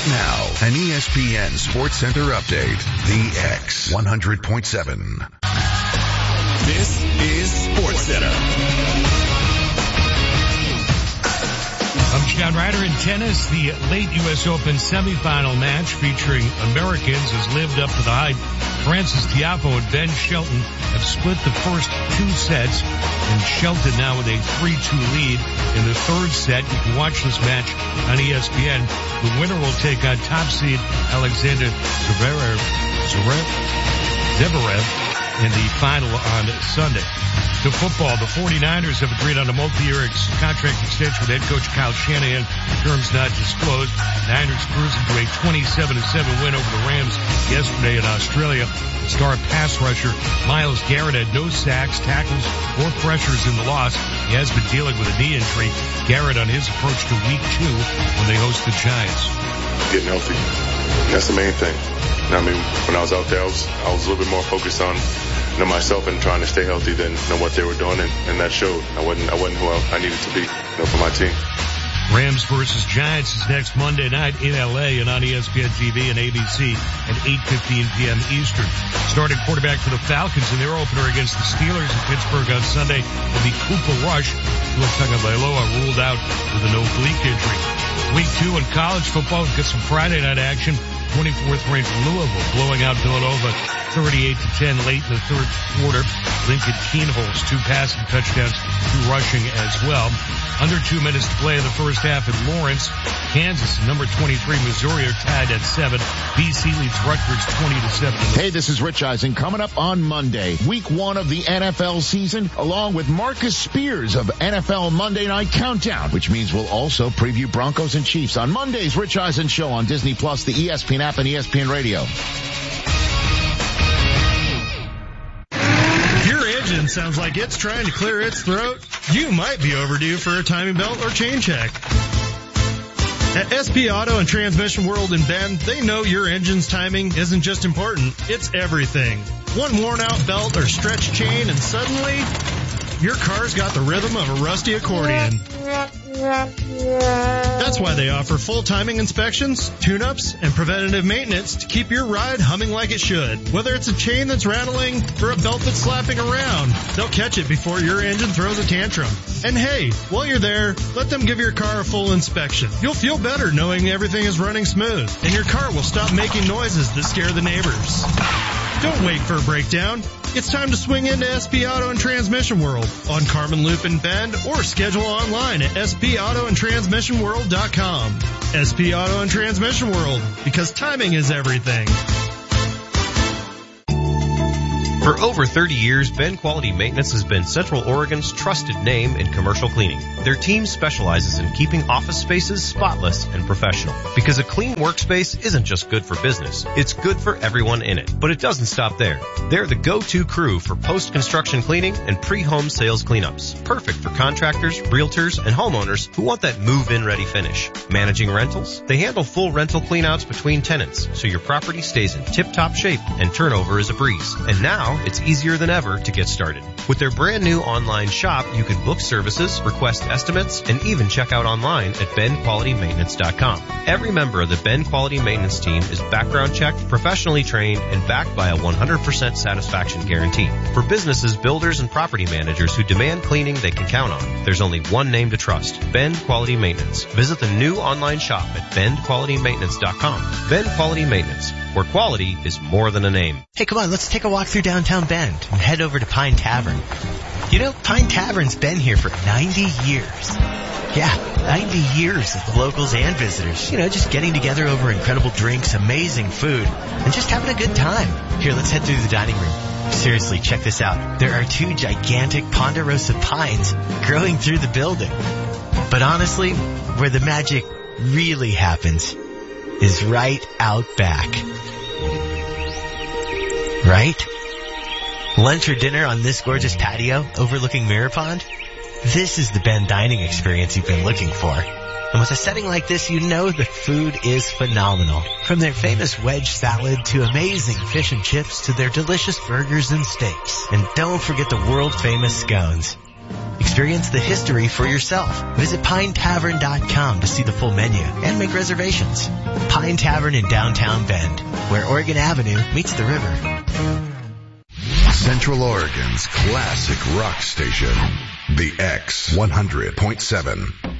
Right now, an ESPN Sports Center update. The X 100.7. This is Sports Center. I'm John Ryder in tennis. The late U.S. Open semifinal match featuring Americans has lived up to the hype. Frances Tiafoe and Ben Shelton have split the first two sets, and Shelton now with a 3-2 lead in the third set. You can watch this match on ESPN. The winner will take on top seed Alexander Zverev in the final on Sunday. To football, the 49ers have agreed on a multi-year contract extension with head coach Kyle Shanahan, terms not disclosed. Niners cruising to a 27-7 win over the Rams yesterday in Australia. The star pass rusher Myles Garrett had no sacks, tackles, or pressures in the loss. He has been dealing with a knee injury. Garrett on his approach to week 2 when they host the Giants. Getting healthy. That's the main thing. I mean, when I was out there, I was a little bit more focused on myself and trying to stay healthy than what they were doing, and that showed. I wasn't who I needed to be, for my team. Rams versus Giants is next Monday night in LA and on ESPN TV and ABC at 8:15 p.m. Eastern. Starting quarterback for the Falcons in their opener against the Steelers in Pittsburgh on Sunday will be Cooper Rush. Tua Tagovailoa ruled out with an oblique injury. Week 2 in college football, we've got some Friday night action. 24th ranked Louisville blowing out Villanova 38-10 late in the third quarter. Lincoln Kienholz 2 passing touchdowns, 2 rushing as well. Under 2 minutes to play in the first half in Lawrence. Kansas and number 23 Missouri are tied at 7. BC leads Rutgers 20-7. Hey, this is Rich Eisen. Coming up on Monday, week 1 of the NFL season, along with Marcus Spears of NFL Monday Night Countdown, which means we'll also preview Broncos and Chiefs on Monday's Rich Eisen Show on Disney Plus, the ESPN app, and ESPN Radio. Sounds like it's trying to clear its throat. You might be overdue for a timing belt or chain check. At SP Auto and Transmission World in Bend, they know your engine's timing isn't just important, it's everything. One worn out belt or stretched chain and suddenly your car's got the rhythm of a rusty accordion. That's why they offer full timing inspections, tune-ups, and preventative maintenance to keep your ride humming like it should. Whether it's a chain that's rattling or a belt that's slapping around, they'll catch it before your engine throws a tantrum. And hey, while you're there, let them give your car a full inspection. You'll feel better knowing everything is running smooth, and your car will stop making noises that scare the neighbors. Don't wait for a breakdown. It's time to swing into SP Auto and Transmission World on Carmen Loop in Bend or schedule online at spautoandtransmissionworld.com. SP Auto and Transmission World, because timing is everything. For over 30 years, Ben Quality Maintenance has been Central Oregon's trusted name in commercial cleaning. Their team specializes in keeping office spaces spotless and professional. Because a clean workspace isn't just good for business, it's good for everyone in it. But it doesn't stop there. They're the go-to crew for post-construction cleaning and pre-home sales cleanups. Perfect for contractors, realtors, and homeowners who want that move-in ready finish. Managing rentals? They handle full rental cleanouts between tenants, so your property stays in tip-top shape and turnover is a breeze. And now, it's easier than ever to get started. With their brand new online shop, you can book services, request estimates, and even check out online at BendQualityMaintenance.com. Every member of the Ben Quality Maintenance team is background checked, professionally trained, and backed by a 100% satisfaction guarantee. For businesses, builders, and property managers who demand cleaning they can count on, there's only one name to trust: Ben Quality Maintenance. Visit the new online shop at BendQualityMaintenance.com. Ben Quality Maintenance, where quality is more than a name. Hey, come on, let's take a walk through downtown Bend and head over to Pine Tavern. You know, Pine Tavern's been here for 90 years. Yeah, 90 years of the locals and visitors, just getting together over incredible drinks, amazing food, and just having a good time. Here, let's head through the dining room. Seriously, check this out. There are 2 gigantic ponderosa pines growing through the building. But honestly, where the magic really happens is right out back. Right? Lunch or dinner on this gorgeous patio overlooking Mirror Pond? This is the Bend dining experience you've been looking for. And with a setting like this, you know the food is phenomenal. From their famous wedge salad to amazing fish and chips to their delicious burgers and steaks. And don't forget the world famous scones. Experience the history for yourself. Visit PineTavern.com to see the full menu and make reservations. Pine Tavern in downtown Bend, where Oregon Avenue meets the river. Central Oregon's classic rock station, the X 100.7.